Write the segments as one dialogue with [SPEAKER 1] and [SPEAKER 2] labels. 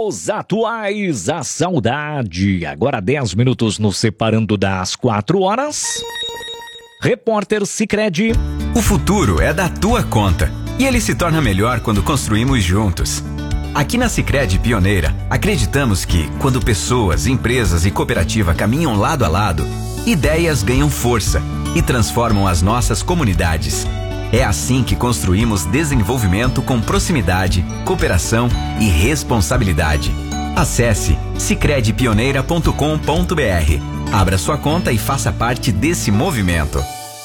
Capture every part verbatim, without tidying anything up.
[SPEAKER 1] Fatos atuais, a saudade. Agora dez minutos nos separando das quatro horas. Repórter Sicredi.
[SPEAKER 2] O futuro é da tua conta e ele se torna melhor quando construímos juntos. Aqui na Sicredi Pioneira, acreditamos que, quando pessoas, empresas e cooperativa caminham lado a lado, ideias ganham força e transformam as nossas comunidades. É assim que construímos desenvolvimento com proximidade, cooperação e responsabilidade. Acesse sicredi pioneira ponto com ponto br. Abra sua conta e faça parte desse movimento.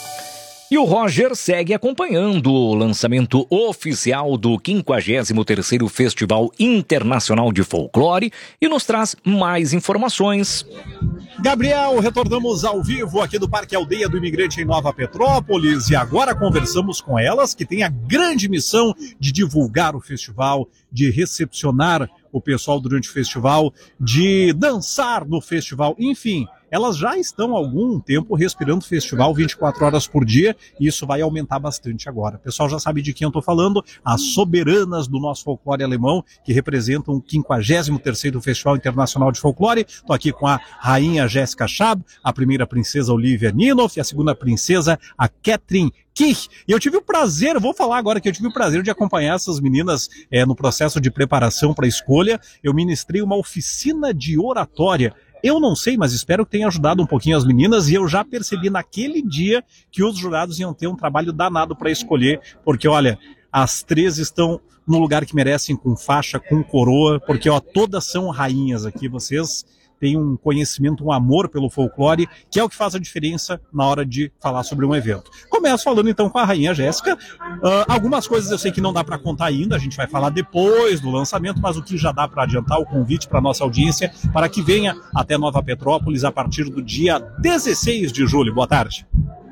[SPEAKER 1] E o Roger segue acompanhando o lançamento oficial do quinquagésimo terceiro Festival Internacional de Folclore e nos traz mais informações.
[SPEAKER 3] Gabriel, retornamos ao vivo aqui do Parque Aldeia do Imigrante em Nova Petrópolis e agora conversamos com elas que têm a grande missão de divulgar o festival, de recepcionar o pessoal durante o festival, de dançar no festival, enfim. Elas já estão há algum tempo respirando festival vinte e quatro horas por dia e isso vai aumentar bastante agora. O pessoal já sabe de quem eu estou falando, as soberanas do nosso folclore alemão, que representam o quinquagésimo terceiro Festival Internacional de Folclore. Estou aqui com a rainha Jéssica Schab, a primeira princesa Olivia Ninoff e a segunda princesa, a Catherine Kirch. E eu tive o prazer, vou falar agora que eu tive o prazer de acompanhar essas meninas é, no processo de preparação para a escolha. Eu ministrei uma oficina de oratória. Eu não sei, mas espero que tenha ajudado um pouquinho as meninas e eu já percebi naquele dia que os jurados iam ter um trabalho danado para escolher, porque olha, as três estão no lugar que merecem, com faixa, com coroa, porque ó, todas são rainhas aqui, vocês têm um conhecimento, um amor pelo folclore, que é o que faz a diferença na hora de falar sobre um evento. Começo falando então com a rainha Jéssica. Uh, algumas coisas eu sei que não dá para contar ainda, a gente vai falar depois do lançamento, mas o que já dá para adiantar, o convite para a nossa audiência, para que venha até Nova Petrópolis a partir do dia dezesseis de julho. Boa tarde.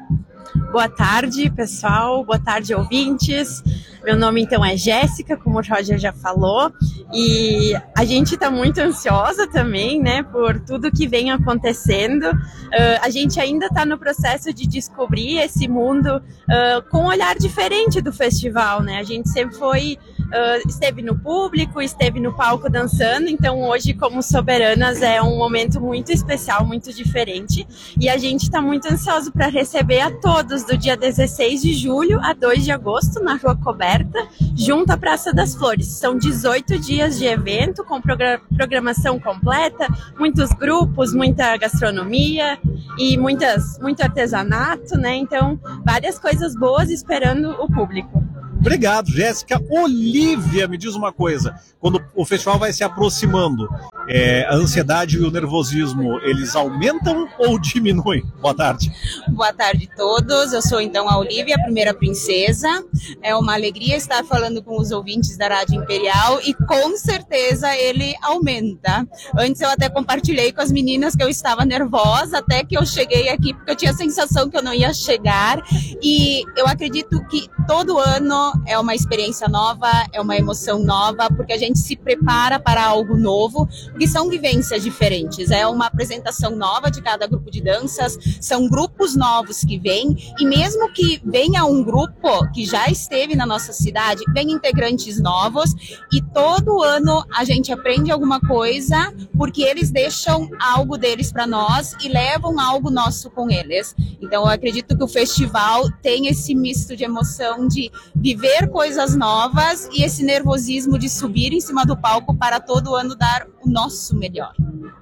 [SPEAKER 4] Boa tarde, pessoal. Boa tarde, ouvintes. Meu nome, então, é Jéssica, como o Roger já falou. E a gente está muito ansiosa também, né, por tudo que vem acontecendo. Uh, a gente ainda está no processo de descobrir esse mundo uh, com um olhar diferente do festival, né? A gente sempre foi... Uh, esteve no público, esteve no palco dançando, então hoje como soberanas é um momento muito especial, muito diferente e a gente está muito ansioso para receber a todos do dia dezesseis de julho a dois de agosto na Rua Coberta, junto à Praça das Flores. São dezoito dias de evento com programação completa, muitos grupos, muita gastronomia e muitas, muito artesanato, né? Então várias coisas boas esperando o público.
[SPEAKER 3] Obrigado, Jéssica. Olivia, me diz uma coisa, quando o festival vai se aproximando, é, a ansiedade e o nervosismo, eles aumentam ou diminuem? Boa tarde.
[SPEAKER 5] Boa tarde a todos, eu sou então a Olivia, a primeira princesa. É uma alegria estar falando com os ouvintes da Rádio Imperial e com certeza ele aumenta. Antes eu até compartilhei com as meninas que eu estava nervosa até que eu cheguei aqui, porque eu tinha a sensação que eu não ia chegar e eu acredito que todo ano é uma experiência nova, é uma emoção nova, porque a gente se prepara para algo novo, porque são vivências diferentes, é uma apresentação nova de cada grupo de danças, são grupos novos que vêm, e mesmo que venha um grupo que já esteve na nossa cidade, vem integrantes novos, e todo ano a gente aprende alguma coisa, porque eles deixam algo deles para nós e levam algo nosso com eles. Então eu acredito que o festival tem esse misto de emoção de viver coisas novas e esse nervosismo de subir em cima do palco para todo ano dar o nosso melhor.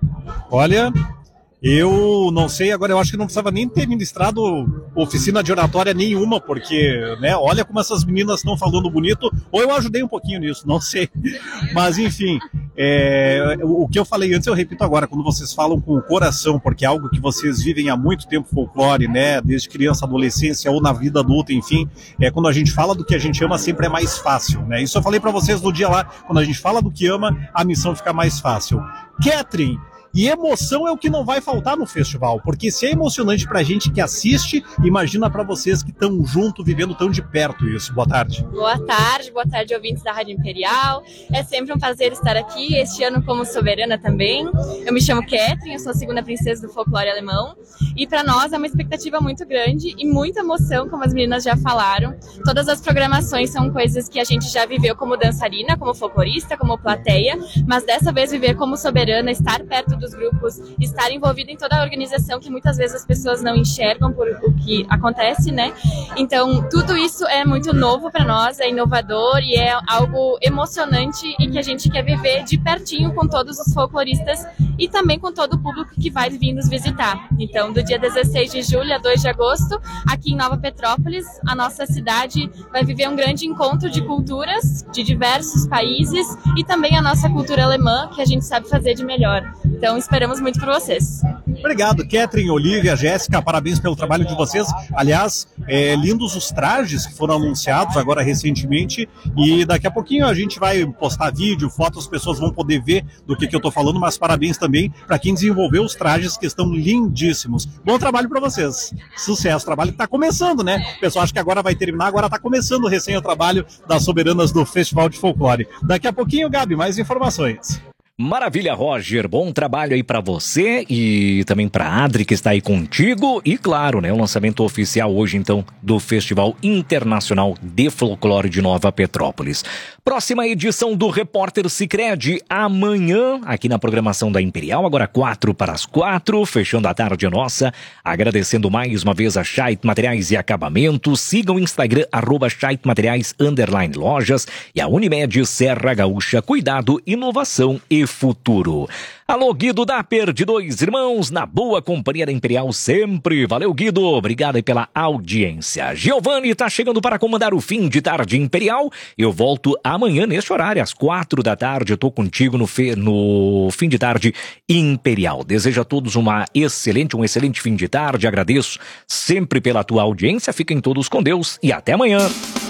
[SPEAKER 3] Olha, eu não sei, agora eu acho que não precisava nem ter ministrado oficina de oratória nenhuma, porque, né, olha como essas meninas estão falando bonito, ou eu ajudei um pouquinho nisso, não sei. Mas, enfim, é, o que eu falei antes eu repito agora, quando vocês falam com o coração, porque é algo que vocês vivem há muito tempo, folclore, né, desde criança, adolescência ou na vida adulta, enfim, é, quando a gente fala do que a gente ama, sempre é mais fácil, né? Isso eu falei para vocês no dia lá, quando a gente fala do que ama, a missão fica mais fácil. Catherine, E emoção é o que não vai faltar no festival, porque se é emocionante pra gente que assiste, imagina pra vocês que estão junto, vivendo tão de perto isso. Boa tarde.
[SPEAKER 6] Boa tarde, boa tarde, ouvintes da Rádio Imperial. É sempre um prazer estar aqui, este ano como soberana também. Eu me chamo Catherine, eu sou a segunda princesa do folclore alemão. E para nós é uma expectativa muito grande e muita emoção, como as meninas já falaram. Todas as programações são coisas que a gente já viveu como dançarina, como folclorista, como plateia, mas dessa vez viver como soberana, estar perto dos grupos, estar envolvida em toda a organização que muitas vezes as pessoas não enxergam por o que acontece, né? Então, tudo isso é muito novo para nós, é inovador e é algo emocionante e que a gente quer viver de pertinho com todos os folcloristas e também com todo o público que vai vir nos visitar. Então, do dia dezesseis de julho a dois de agosto, aqui em Nova Petrópolis, a nossa cidade vai viver um grande encontro de culturas de diversos países e também a nossa cultura alemã, que a gente sabe fazer de melhor. Então, esperamos muito por vocês.
[SPEAKER 3] Obrigado, Catherine, Olivia, Jéssica, parabéns pelo trabalho de vocês. Aliás, é, lindos os trajes que foram anunciados agora recentemente e daqui a pouquinho a gente vai postar vídeo, fotos, as pessoas vão poder ver do que, que eu estou falando, mas parabéns também para quem desenvolveu os trajes que estão lindíssimos. Bom trabalho para vocês. Sucesso, trabalho que está começando, né? O pessoal acha que agora vai terminar, agora está começando recém o trabalho das soberanas do Festival de Folclore. Daqui a pouquinho, Gabi, mais informações.
[SPEAKER 1] Maravilha, Roger. Bom trabalho aí pra você e também pra Adri, que está aí contigo. E claro, né, o lançamento oficial hoje, então, do Festival Internacional de Folclore de Nova Petrópolis. Próxima edição do Repórter Sicredi amanhã, aqui na programação da Imperial, agora quatro para as quatro, fechando a tarde nossa. Agradecendo mais uma vez a Scheidt Materiais e Acabamentos. Sigam o Instagram, arroba Scheidt Materiais, underline lojas. E a Unimed Serra Gaúcha, cuidado, inovação e futuro. Alô, Guido Dapper, de Dois Irmãos, na boa companhia da Imperial sempre. Valeu, Guido. Obrigado aí pela audiência. Giovanni tá chegando para comandar o fim de tarde Imperial. Eu volto amanhã neste horário, às quatro da tarde. Eu tô contigo no, fe... no fim de tarde Imperial. Desejo a todos uma excelente, um excelente fim de tarde. Agradeço sempre pela tua audiência. Fiquem todos com Deus e até amanhã.